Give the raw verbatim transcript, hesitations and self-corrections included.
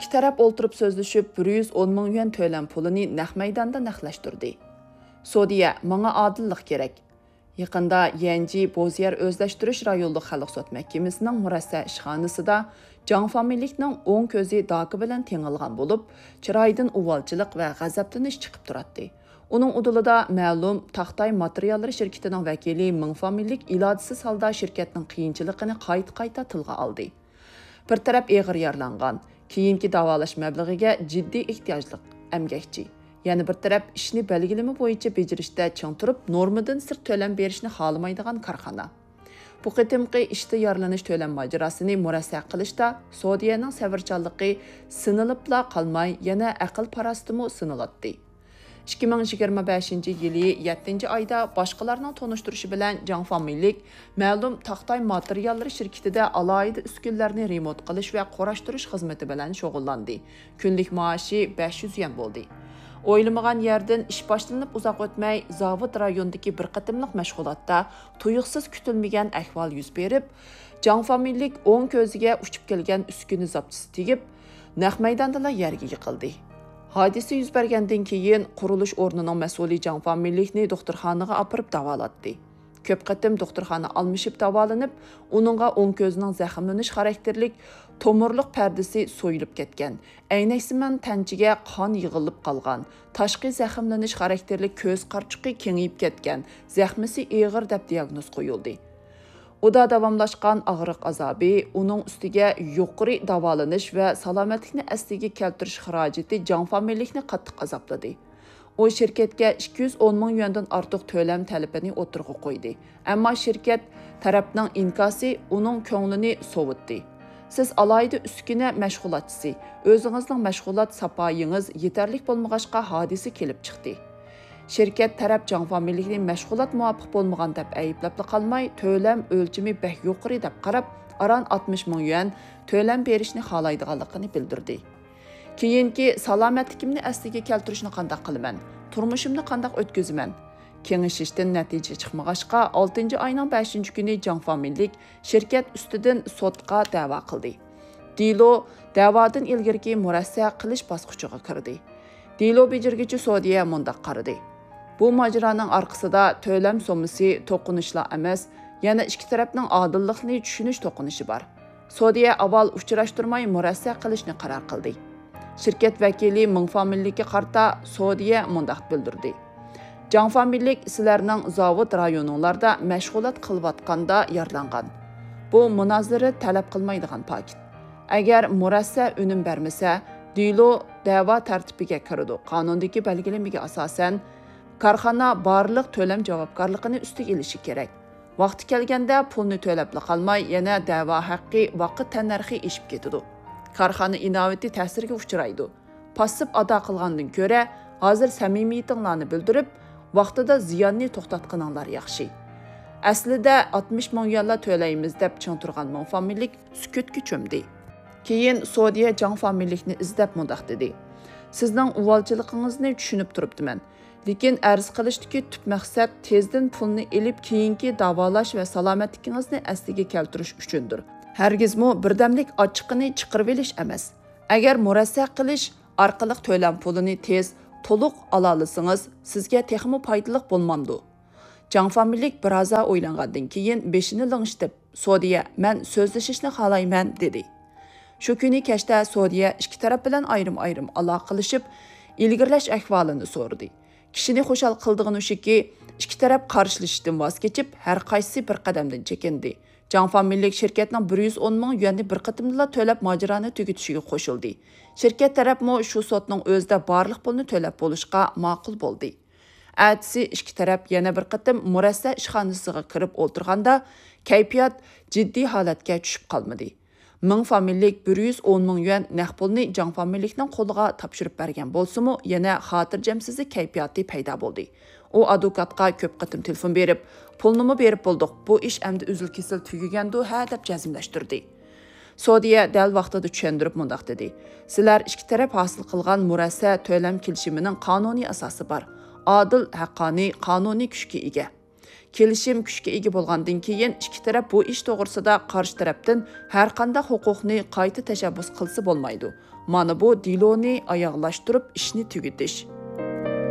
İki taraf olturup sözleşip bir yüz on ming yuan tölen pulini naq maydanda naqlashtirdi. Sodiya, "Manga adillik kerak." Yaqında Yanji Boziyer Özləşdiriş rayonluq xalq sot məhkəməsinin murassa ishxonasida Jang familikning o'ng ko'zi doki bilan tengilgan bo'lib, chiroyidan uvalchilik va g'azablanish chiqib turadi. Uning udulida ma'lum Taxtay materiallar shirkatining vakili Ming familik ilojisiz holda shirkatning qiyinchiligini qayta-qayta tilga oldi. Bir taraf eg'ir yaralangan, keyingi davolash mablag'iga jiddiy ehtiyojliq emgakchi. Yani bir taraf ishni belgileme bo'yicha bejirishda ching turib, normadan sirt to'lam berishni xohlamaydigan korxona. Bu qitimqi ishda yaralanish to'lam mojarosini murassa qilishda Saudiyaning savrchanligi sinilibla qolmay, yana aql parastimi siniladi. ikki ming yigirma beshinchi yili yettinchi oyda boshqalarning tonishtirishi bilan Jang familik ma'lum Taxtay materiallar shirkatida alohida uskunlarni remont qilish va qorashtirish xizmati bilan shug'ullandi. Kunlik maoshi besh yuz yuan bo'ldi. O'ylamagan yerdan ish boshlanib uzoq o'tmay zavod rayonidagi bir qatimliq mashg'ulotda tuyuqsiz kutilmagan ahvol yuz berib, Jang familik o'ng ko'ziga uchib kelgan uskuni zaptisi tegib, naq maydonda yerga yiqildi. Hodisa yuz bergandan keyin qurilish o'rnining mas'uli Jang familikni doktorxonaga olib davolatdi. Ko'p qatim doktorxona almishib davolanib, uningga o'ng ko'zining zaxmlanish xarakterlik tomirliq pardasi so'yilib ketgan, aynaksimon tanchiga qon yig'ilib qolgan, tashqi zaxmlanish xarakterlik ko'z qarchuqi kengayib ketgan, zaxmisi og'ir deb diagnoz qo'yildi. Uda davomlashgan og'riq azobi uning ustiga yuqori davolanish va salomatlikni asliga keltirish xarajati Jang familikni qattiq azobladi. O şirketga ikki yuz o'n ming yuandan ortiq to'lam talabini o'tirg'i qo'ydi. Ammo shirkat tarafning inkosi uning ko'nglini sovutdi. Siz alayda uskuna mashg'ulotchisi, o'zingizning mashg'ulot sapoyingiz yetarli bo'lmag'achqa hodisa kelib chiqdi. Şirket taraf Jang familikning mashg'ulot muvofiq bo'lmagan deb ayblab qolmay, to'lam o'lchami beh yuqori deb qarab, aran oltmish ming yuan to'lam berishni xohlaydiganligini bildirdi. Keyingi salomatligimni asliga keltirishni qanday qilaman? Turmushimni qanday o'tkazaman? Kengashishdan natija chiqmag'achqa oltinchi oyning beshinchi kuni Jang familik shirkat ustidan sudga da'vo qildi. Dilo da'vodan ilgirki murassa qilish bosqichiga kirdi. Dilo bejirgichi Saudiya mundaq qaradi. Bu mojaroning orqasida to'lam so'misi to'qinishlar emas, yana ikki tarafning odillikni tushunish to'qinishi bor. Saudiya avval uchrashtirmay murassa qilishni qaror qildi. Şirket vakili Ming familikka qarta Saudiya mundaq bildirdi. Jang familik sizlarning zavod rayoninglarda mashg'ulot qilayotganda yaralangan. Bu munozara talab qilmaydigan paket. Agar murassa unum bermasa, Dilo da'vo tartibiga kirdi. Qonundagi belgilamaga asosan korxona barliq to'lam javobgarligini ustiga olishi kerak. Vaqti kelganda pulni to'lab qolmay, yana da'vo haqqi vaqt tannarxi eshib ketadi. Korxona inovati ta'sirga uchraydi. Passiv ado qilgandan ko'ra, hozir samimiyatinglarni bildirib, vaqtida ziyonni to'xtatganinglar yaxshi. Aslida oltmish ming yuanlar to'laymiz deb ching turgan Ming familik sukutga cho'mdi. Keyin Saudiya Jang familikni izlab mundaq dedi. Sizning uvalchiligingizni tushunib turibdiman. Lekin arz qilishdagi tub maqsad tezdan pulni elib keyingi davolash va salomatligingizni asliga keltirish uchundir. Hargizmi birdamlik ochiqini chiqarib olish emas. Agar murassa qilish orqali to'lam pulini tez, to'liq ola olsangiz, sizga texmo foydali bo'lmamdi. Jang familik biroz o'ylangandan keyin beshini ling'ishtirib, Saudiya, men so'zlashishni xohlayman dedi. Shu kuni kechda Saudiya ikki taraf bilan ayrim-ayrim aloqa qilishib, ilgirlash ahvolini so'radi. Kishini xushal qildig'ini shuki, ikki taraf qarshilashishdan voz kechib, har qaysi bir qadamdan chekindi. Jang familik shirkatning bir yuz o'n ming yuanni bir qatimda to'lab mojaroni tugatishiga qo'shildi. Shirkat tarafmi shu sotning o'zida barliq pulni to'lab bo'lishga ma'qul bo'ldi. Atsi ikki taraf yana bir qatim murassa ishxonasiga kirib o'tirganda, kayfiyat jiddiy holatga tushib qolmadi. Ming familik bir yuz o'n ming yuan naq pulni Jang familikning qo'liga topshirib bergan bo'lsa-mu, yana xotirjamsizlik kayfiyati paydo bo'ldi. U advokatga ko'p qatim telefon berib, pulni berib bo'ldik. Bu ish endi uzil-kesil tugagandu ha deb jazmlashtirdi. Saudiya dal vaqtida tushuntirib mundaq dedi. Sizlar ikki taraf hosil qilgan murassa to'lam kelishimining qonuniy asosi bor. Adil, haqqoniy, qonuniy kuchga ega. Kelishim kuchga ega bo'lgandan keyin ikki taraf bu ish to'g'risida qarshi tarafdan har qanday huquqni qayta tashabbus qilsa bo'lmaydi. Mana bu deloni oyoqlashtirib ishni tugutish.